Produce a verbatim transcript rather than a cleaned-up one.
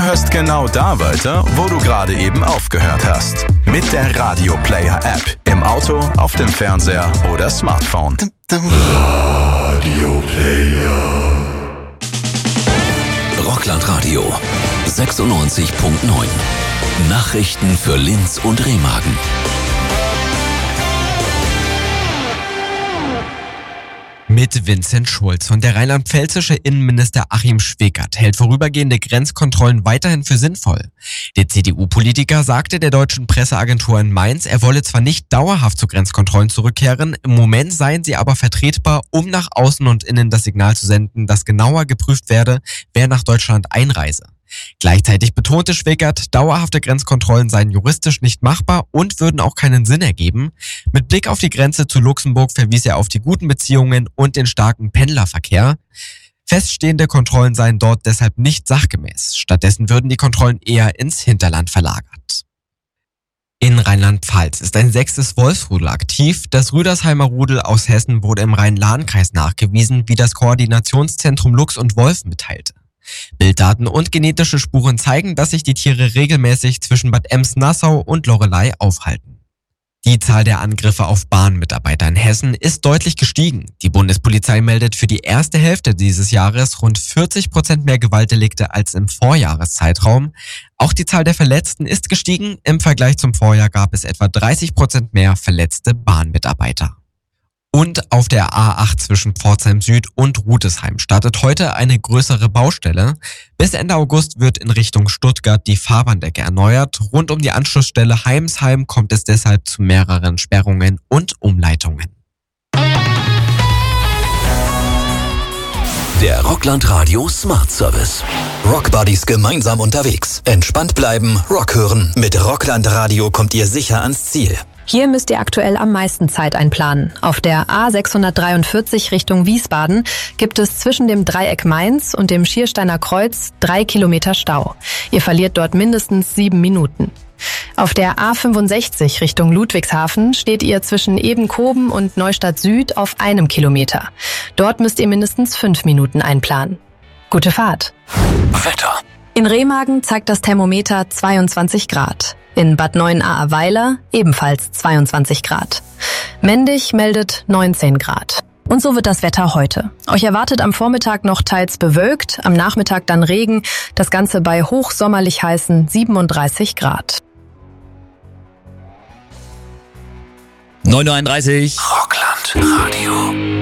Hörst genau da weiter, wo du gerade eben aufgehört hast. Mit der Radio Player App. Im Auto, auf dem Fernseher oder Smartphone. Radio Player. Rockland Radio sechsundneunzig Komma neun. Nachrichten für Linz und Remagen. Mit Vincent Schulz. Und der rheinland-pfälzische Innenminister Achim Schwickert hält vorübergehende Grenzkontrollen weiterhin für sinnvoll. Der C D U-Politiker sagte der deutschen Presseagentur in Mainz, er wolle zwar nicht dauerhaft zu Grenzkontrollen zurückkehren, im Moment seien sie aber vertretbar, um nach außen und innen das Signal zu senden, dass genauer geprüft werde, wer nach Deutschland einreise. Gleichzeitig betonte Schwickert, dauerhafte Grenzkontrollen seien juristisch nicht machbar und würden auch keinen Sinn ergeben. Mit Blick auf die Grenze zu Luxemburg verwies er auf die guten Beziehungen und den starken Pendlerverkehr. Feststehende Kontrollen seien dort deshalb nicht sachgemäß. Stattdessen würden die Kontrollen eher ins Hinterland verlagert. In Rheinland-Pfalz ist ein sechstes Wolfsrudel aktiv. Das Rüdersheimer Rudel aus Hessen wurde im Rhein-Lahn-Kreis nachgewiesen, wie das Koordinationszentrum Luchs und Wolf mitteilte. Bilddaten und genetische Spuren zeigen, dass sich die Tiere regelmäßig zwischen Bad Ems-Nassau und Loreley aufhalten. Die Zahl der Angriffe auf Bahnmitarbeiter in Hessen ist deutlich gestiegen. Die Bundespolizei meldet für die erste Hälfte dieses Jahres rund vierzig Prozent mehr Gewaltdelikte als im Vorjahreszeitraum. Auch die Zahl der Verletzten ist gestiegen. Im Vergleich zum Vorjahr gab es etwa dreißig Prozent mehr verletzte Bahnmitarbeiter. Und auf der A acht zwischen Pforzheim Süd und Rudesheim startet heute eine größere Baustelle. Bis Ende August wird in Richtung Stuttgart die Fahrbahndecke erneuert. Rund um die Anschlussstelle Heimsheim kommt es deshalb zu mehreren Sperrungen und Umleitungen. Der Rockland Radio Smart Service. Rockbuddies gemeinsam unterwegs. Entspannt bleiben, Rock hören. Mit Rockland Radio kommt ihr sicher ans Ziel. Hier müsst ihr aktuell am meisten Zeit einplanen. Auf der A sechshundertdreiundvierzig Richtung Wiesbaden gibt es zwischen dem Dreieck Mainz und dem Schiersteiner Kreuz drei Kilometer Stau. Ihr verliert dort mindestens sieben Minuten. Auf der A fünfundsechzig Richtung Ludwigshafen steht ihr zwischen Ebenkoben und Neustadt Süd auf einem Kilometer. Dort müsst ihr mindestens fünf Minuten einplanen. Gute Fahrt. Wetter. In Remagen zeigt das Thermometer zweiundzwanzig Grad. In Bad Neuenahr-Weiler ebenfalls zweiundzwanzig Grad. Mendig meldet neunzehn Grad. Und so wird das Wetter heute. Euch erwartet am Vormittag noch teils bewölkt, am Nachmittag dann Regen, das Ganze bei hochsommerlich heißen siebenunddreißig Grad. neun Uhr einunddreißig. Rockland Radio.